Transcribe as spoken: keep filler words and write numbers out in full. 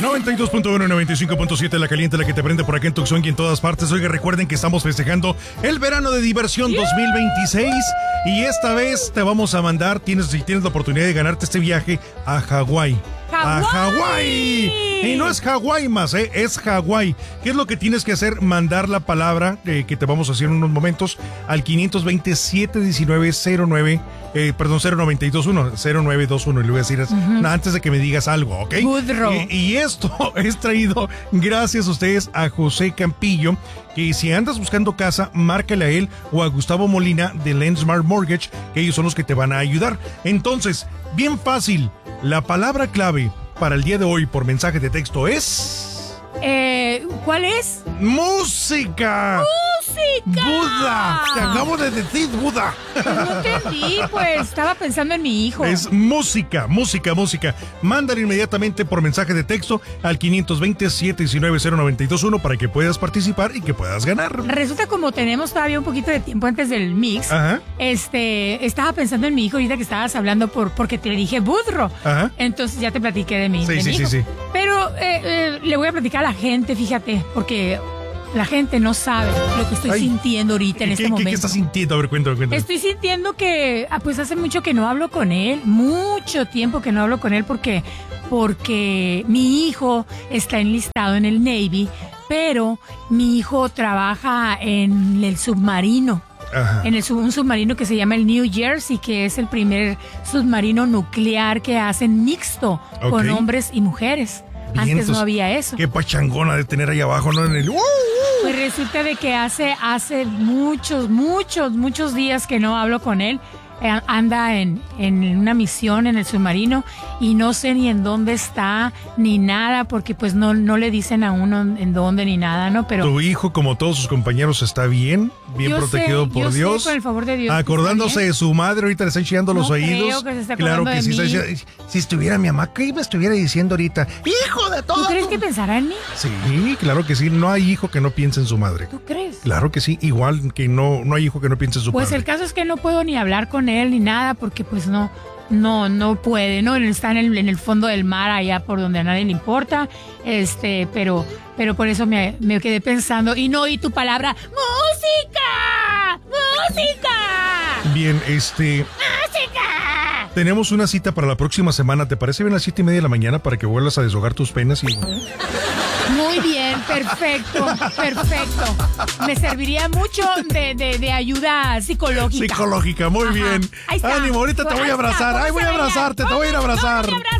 noventa y dos punto uno, noventa y cinco punto siete, la caliente, la que te prende por acá en Tucson y en todas partes. Oiga, recuerden que estamos festejando el verano de diversión dos mil veintiséis y esta vez te vamos a mandar, tienes, si tienes la oportunidad de ganarte este viaje a Hawái. ¡A Hawái! Y no es Hawái más, ¿eh? Es Hawái. ¿Qué es lo que tienes que hacer? Mandar la palabra eh, que te vamos a hacer en unos momentos al quinientos veinte, setecientos diecinueve, cero nueve, eh, perdón, cero noventa y dos uno, cero nueve dos uno, y le voy a decir uh-huh. antes de que me digas algo, ¿ok? Y, y esto es traído gracias a ustedes a José Campillo, que si andas buscando casa, márcale a él o a Gustavo Molina de Lensmart Mortgage, que ellos son los que te van a ayudar. Entonces, bien fácil, la palabra clave para el día de hoy por mensaje de texto es... Eh, ¿cuál es? ¡Música! ¡Música! ¡Buda! Te acabo de decir Buda. Pues no entendí, pues estaba pensando en mi hijo. Es música, música, música. Mándale inmediatamente por mensaje de texto al quinientos veinte, setecientos diecinueve, cero noventa y dos uno para que puedas participar y que puedas ganar. Resulta como tenemos todavía un poquito de tiempo antes del mix. Ajá. Este, estaba pensando en mi hijo ahorita que estabas hablando por porque te dije budro. Ajá. Entonces ya te platiqué de mi, sí, de sí, mi hijo. Sí, sí. Pero eh, eh, le voy a platicar a la gente, fíjate, porque la gente no sabe lo que estoy Ay, sintiendo ahorita en ¿qué, este qué, momento. ¿Qué estás sintiendo? A ver, cuéntame, cuéntame. Estoy sintiendo que, ah, pues hace mucho que no hablo con él, mucho tiempo que no hablo con él porque, porque mi hijo está enlistado en el Navy, pero mi hijo trabaja en el submarino. Ajá. En el, un submarino que se llama el New Jersey, que es el primer submarino nuclear que hacen mixto okay. con hombres y mujeres. Vientos. Antes no había eso. Qué pachangona de tener ahí abajo, ¿no? En el... ¡Uh, uh! Pues resulta de que hace, hace muchos, muchos, muchos días que no hablo con él. Anda en, en una misión en el submarino y no sé ni en dónde está ni nada porque pues no, no le dicen a uno en dónde ni nada, ¿no? Pero tu hijo, como todos sus compañeros, está bien, bien protegido sé, por yo Dios. Sé, por el favor de Dios. Acordándose de su madre, ahorita le está chillando los no oídos. Creo que se está claro que de sí. mí. Está, si estuviera mi mamá, ¿qué me estuviera diciendo ahorita? ¡Hijo de todo! ¿Tú crees que pensará en mí? Sí, claro que sí. No hay hijo que no piense en su madre. ¿Tú crees? Claro que sí. Igual que no, no hay hijo que no piense en su pues padre. Pues el caso es que no puedo ni hablar con él ni nada porque que pues no, no, no puede, ¿no? Está en el, en el fondo del mar, allá por donde a nadie le importa, este, pero, pero por eso me, me quedé pensando, y no oí tu palabra, ¡música! ¡Música! Bien, este... ¡Música! Tenemos una cita para la próxima semana, ¿te parece bien a las siete y media de la mañana para que vuelvas a deshogar tus penas y... Muy bien, perfecto, perfecto. Me serviría mucho de, de, de ayuda psicológica. Psicológica, muy Ajá. bien. Ahí está. Ánimo, ahorita te voy a abrazar. Ay, voy a abrazarte, te voy a ir a abrazar.